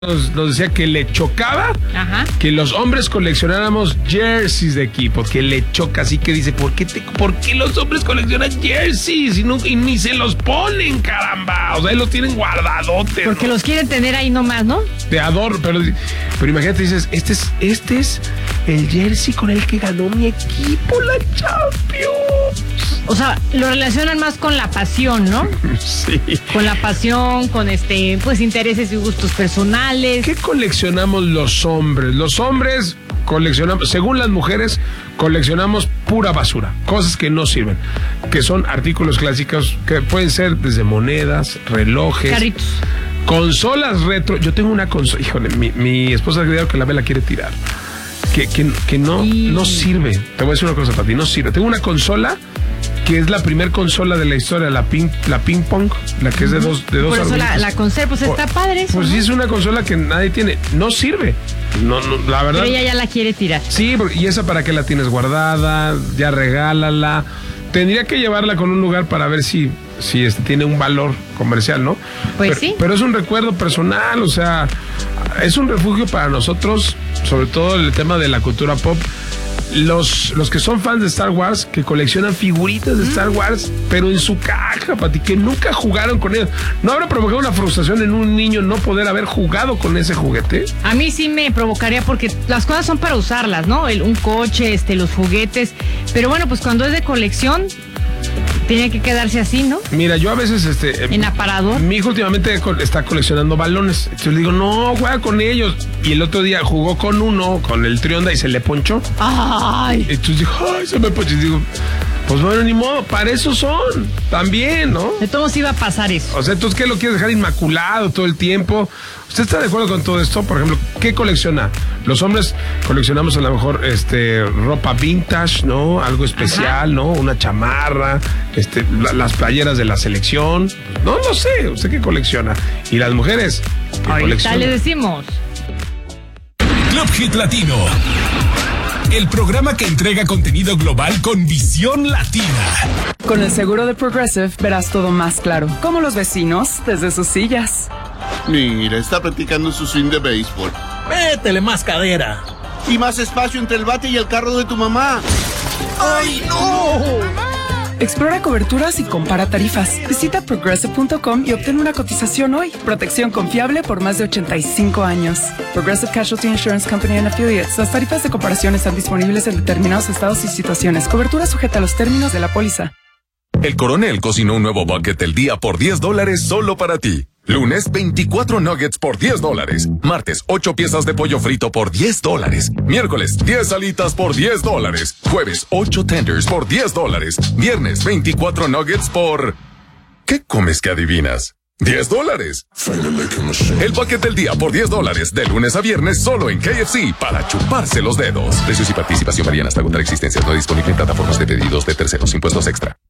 nos decía que le chocaba que los hombres coleccionáramos jerseys de equipo, que le choca, así que dice, ¿por qué los hombres coleccionan jerseys y ni se los ponen, caramba? O sea, los tienen guardadotes. Porque ¿no? Los quieren tener ahí nomás, ¿no? Te adoro, pero imagínate, dices, este es el jersey con el que ganó mi equipo la Champions. O sea, lo relacionan más con la pasión, ¿no? Sí. Con la pasión, con pues intereses y gustos personales. ¿Qué coleccionamos los hombres? Los hombres coleccionamos, según las mujeres, coleccionamos pura basura, cosas que no sirven, que son artículos clásicos, que pueden ser desde monedas, relojes, carritos, consolas retro. Yo tengo una consola, híjole, mi esposa creo que la quiere tirar, que no sirve. Te voy a decir una cosa para ti, no sirve. Tengo una consola que es la primer consola de la historia, la ping pong, la que es de dos Por eso la conservo, pues está padre eso, pues ¿no? sí, es una consola que nadie tiene, no sirve. No, la verdad. Pero ella ya la quiere tirar. Sí, y esa para qué la tienes guardada, ya regálala. Tendría que llevarla con un lugar para ver si tiene un valor comercial, ¿no? Pues sí. Pero es un recuerdo personal, o sea, es un refugio para nosotros, sobre todo el tema de la cultura pop. Los que son fans de Star Wars, que coleccionan figuritas de Star Wars, pero en su caja, Pati, que nunca jugaron con ellos. ¿No habrá provocado una frustración en un niño no poder haber jugado con ese juguete? A mí sí me provocaría, porque las cosas son para usarlas, ¿no? Un coche, los juguetes. Pero bueno, pues cuando es de colección, tiene que quedarse así, ¿no? Mira, yo a veces en aparador. Mi hijo últimamente está coleccionando balones. Entonces le digo, no, juega con ellos. Y el otro día jugó con uno, con el Trionda, y se le ponchó. ¡Ay! Entonces dijo, ¡ay, se me ponchó! Y digo, pues bueno, ni modo, para eso son. También, ¿no? De todos iba a pasar eso. O sea, entonces, ¿qué lo quieres dejar inmaculado todo el tiempo? ¿Usted está de acuerdo con todo esto? Por ejemplo, ¿qué colecciona? Los hombres coleccionamos a lo mejor ropa vintage, ¿no? Algo especial, ¿no? Una chamarra, las playeras de la selección. No sé, ¿usted qué colecciona? Y las mujeres, ¿qué ahorita le decimos. Club Hit Latino, el programa que entrega contenido global con visión latina. Con el seguro de Progressive verás todo más claro, como los vecinos desde sus sillas. Mira, está practicando su swing de béisbol. Métele más cadera. Y más espacio entre el bate y el carro de tu mamá. ¡Ay, no! Explora coberturas y compara tarifas. Visita progressive.com y obtén una cotización hoy. Protección confiable por más de 85 años. Progressive Casualty Insurance Company and Affiliates. Las tarifas de comparación están disponibles en determinados estados y situaciones. Cobertura sujeta a los términos de la póliza. El Coronel cocinó un nuevo bucket del día por $10 solo para ti. Lunes, 24 nuggets por $10. Martes, 8 piezas de pollo frito por $10. Miércoles, 10 alitas por $10. Jueves, 8 tenders por $10. Viernes, 24 nuggets por... ¿Qué comes que adivinas? $10. El bucket del día por $10. De lunes a viernes solo en KFC para chuparse los dedos. Precios y participación varían hasta agotar existencias. No disponible en plataformas de pedidos de terceros. Impuestos extra.